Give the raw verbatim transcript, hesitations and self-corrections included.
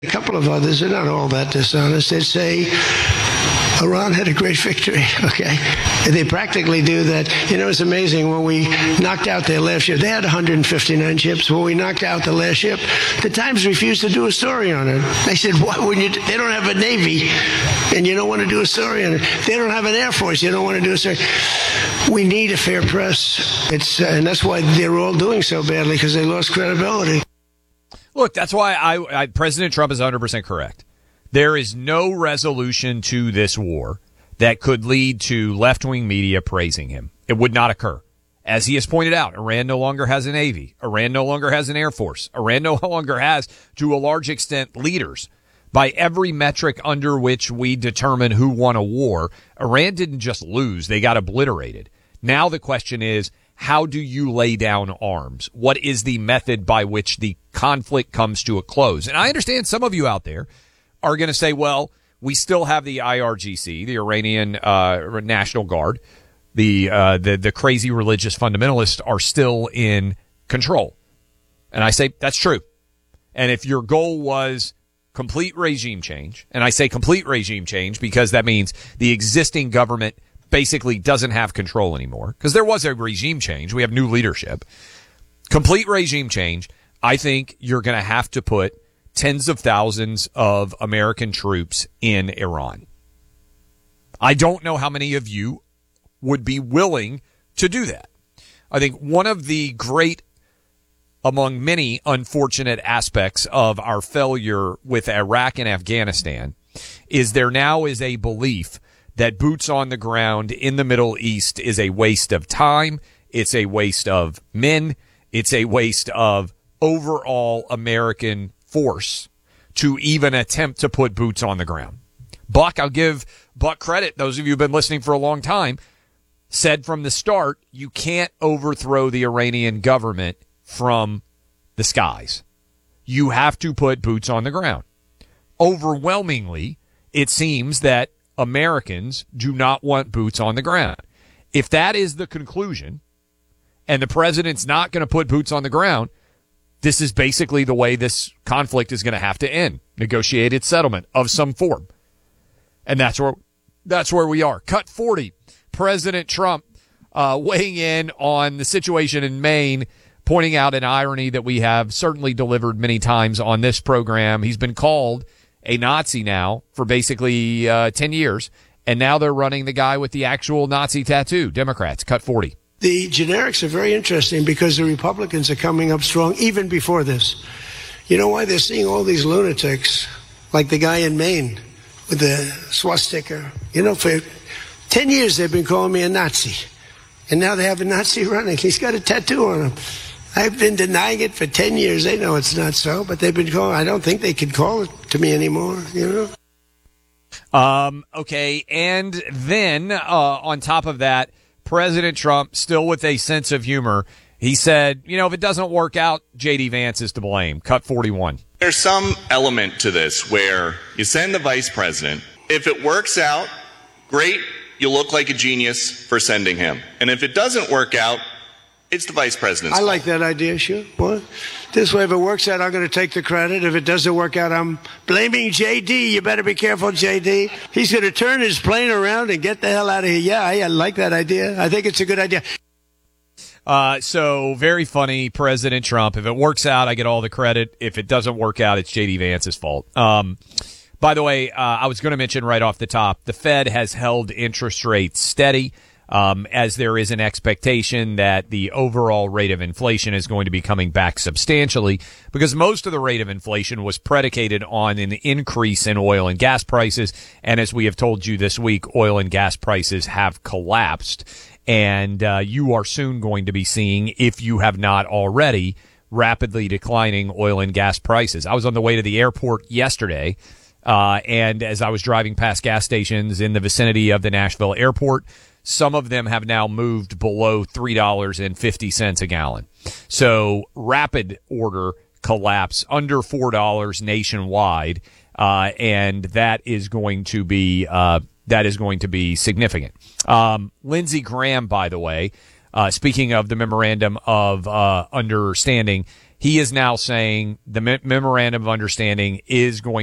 A couple of others are not all that dishonest. They'd say Iran had a great victory, okay? And they practically do that. You know, it's amazing. When we knocked out their last ship, they had one hundred fifty-nine ships. When we knocked out the last ship, the Times refused to do a story on it. They said, why wouldn't you? They don't have a Navy, and you don't want to do a story on it. They don't have an Air Force. You don't want to do a story. We need a fair press. It's, uh, and that's why they're all doing so badly, because they lost credibility. Look, that's why I, I President Trump is one hundred percent correct. There is no resolution to this war that could lead to left-wing media praising him. It would not occur. As he has pointed out, Iran no longer has a Navy. Iran no longer has an Air Force. Iran no longer has, to a large extent, leaders. By every metric under which we determine who won a war, Iran didn't just lose, they got obliterated. Now the question is, how do you lay down arms? What is the method by which the conflict comes to a close? And I understand some of you out there are going to say, well, we still have the I R G C, the Iranian uh, National Guard. The, uh, the the crazy religious fundamentalists are still in control. And I say that's true. And if your goal was complete regime change, and I say complete regime change because that means the existing government basically doesn't have control anymore, because there was a regime change. We have new leadership. Complete regime change, I think you're going to have to put tens of thousands of American troops in Iran. I don't know how many of you would be willing to do that. I think one of the great, among many unfortunate aspects of our failure with Iraq and Afghanistan is there now is a belief that boots on the ground in the Middle East is a waste of time. It's a waste of men. It's a waste of overall American force to even attempt to put boots on the ground. Buck, I'll give Buck credit. Those of you who've been listening for a long time said from the start, you can't overthrow the Iranian government from the skies. You have to put boots on the ground. Overwhelmingly, it seems that Americans do not want boots on the ground. If that is the conclusion, and the president's not going to put boots on the ground, this is basically the way this conflict is going to have to end. Negotiated settlement of some form. And that's where that's where we are. Cut forty. President Trump uh, weighing in on the situation in Maine, pointing out an irony that we have certainly delivered many times on this program. He's been called a Nazi now for basically uh, ten years, and now they're running the guy with the actual Nazi tattoo. Democrats, cut forty. The generics are very interesting because the Republicans are coming up strong even before this. You know why? They're seeing all these lunatics, like the guy in Maine with the swastika. You know, for ten years they've been calling me a Nazi, and now they have a Nazi running. He's got a tattoo on him. I've been denying it for ten years. They know it's not so, but they've been calling. I don't think they can call it to me anymore, you know? Um, okay, and then uh, on top of that, President Trump, still with a sense of humor, he said, you know, if it doesn't work out, J D Vance is to blame. Cut forty-one. There's some element to this where you send the vice president. If it works out, great, you look like a genius for sending him. And if it doesn't work out, it's the vice president's I like that idea, sure. What? This way, if it works out, I'm going to take the credit. If it doesn't work out, I'm blaming J D. You better be careful, J D. He's going to turn his plane around and get the hell out of here. Yeah, I, I like that idea. I think it's a good idea. Uh, so, very funny, President Trump. If it works out, I get all the credit. If it doesn't work out, it's J D Vance's fault. Um, by the way, uh, I was going to mention right off the top, the Fed has held interest rates steady. Um, as there is an expectation that the overall rate of inflation is going to be coming back substantially because most of the rate of inflation was predicated on an increase in oil and gas prices. And as we have told you this week, oil and gas prices have collapsed. And uh, you are soon going to be seeing, if you have not already, rapidly declining oil and gas prices. I was on the way to the airport yesterday, uh, and as I was driving past gas stations in the vicinity of the Nashville airport, some of them have now moved below three dollars and fifty cents a gallon. So rapid order collapse under four dollars nationwide, uh, and that is going to be uh, that is going to be significant. Um, Lindsey Graham, by the way, uh, speaking of the memorandum of uh, understanding, he is now saying the me- memorandum of understanding is going